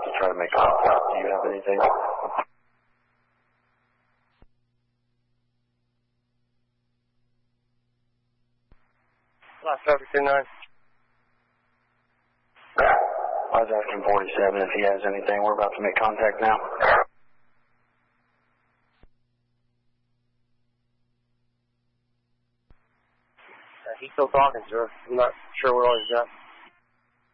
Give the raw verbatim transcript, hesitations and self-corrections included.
to try to make contact. Do you have anything? Last traffic two nine. I was asking forty-seven if he has anything. We're about to make contact now. Uh, he's still talking, sir. I'm not sure what all he's got.